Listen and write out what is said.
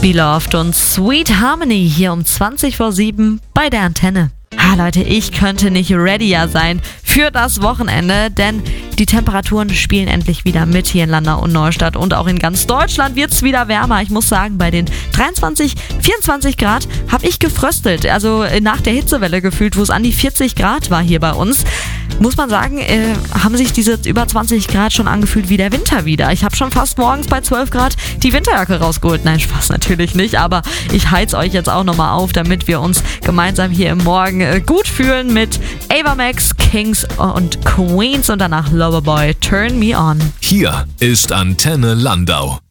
Beloved und Sweet Harmony hier um 20:07 bei der Antenne. Leute, ich könnte nicht readier sein für das Wochenende, denn die Temperaturen spielen endlich wieder mit hier in Landau und Neustadt und auch in ganz Deutschland wird es wieder wärmer. Ich muss sagen, bei den 23, 24 Grad habe ich gefröstelt, also nach der Hitzewelle gefühlt, wo es an die 40 Grad war hier bei uns. Muss man sagen, haben sich diese über 20 Grad schon angefühlt wie der Winter wieder. Ich habe schon fast morgens bei 12 Grad die Winterjacke rausgeholt. Nein, Spaß natürlich nicht, aber ich heiz euch jetzt auch nochmal auf, damit wir uns gemeinsam hier im Morgen gut fühlen mit Ava Max, Kings und Queens und danach Loverboy, Turn Me On. Hier ist Antenne Landau.